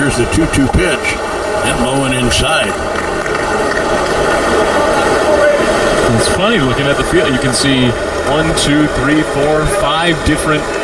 Here's the 2-2 pitch. And low and inside. It's funny looking at the field. You can see 1, 2, 3, 4, 5 different